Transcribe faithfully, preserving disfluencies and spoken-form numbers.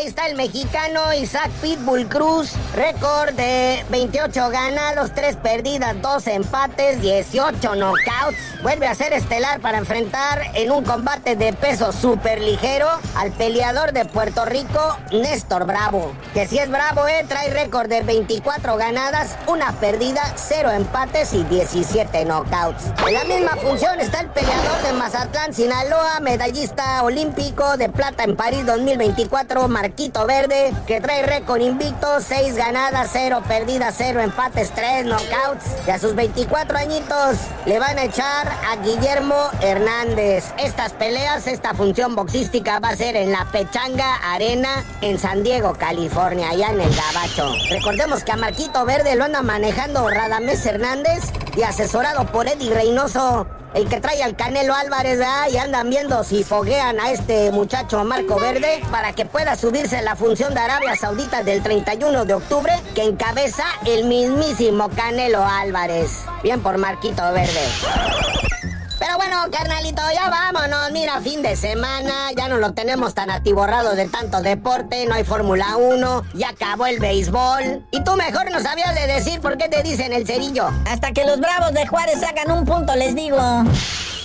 ahí está el mexicano Isaac Pitbull Cruz, récord de veintiocho ganados, tres perdidas, dos empates, dieciocho knockouts. Vuelve a ser estelar para enfrentar en un combate de peso súper ligero al peleador de Puerto Rico, Néstor Bravo. Que si es bravo, eh, trae récord de veinticuatro ganadas, una perdida, cero empates y diecisiete knockouts. En la misma función está el peleador de Mazatlán, Sinaloa, medallista olímpico de plata en París dos mil veinticuatro, Marquito Verde, que trae récord invicto, seis ganadas, cero perdidas, cero empates, tres knockouts. Y a sus veinticuatro añitos le van a echar a Guillermo Hernández. Estas peleas, esta función boxística va a ser en la Pechanga Arena en San Diego, California, allá en el Gabacho. Recordemos que a Marquito Verde lo anda manejando Radamés Hernández y asesorado por Eddie Reynoso, el que trae al Canelo Álvarez, ¿verdad? Y andan viendo si foguean a este muchacho Marco Verde para que pueda subirse a la función de Arabia Saudita del treinta y uno de octubre, que encabeza el mismísimo Canelo Álvarez. Bien por Marquito Verde. Pero bueno, carnalito, ya vámonos. Mira, fin de semana, ya no lo tenemos tan atiborrado de tanto deporte, no hay Fórmula uno, ya acabó el béisbol. Y tú mejor no sabías de decir por qué te dicen el cerillo. Hasta que los Bravos de Juárez hagan un punto, les digo.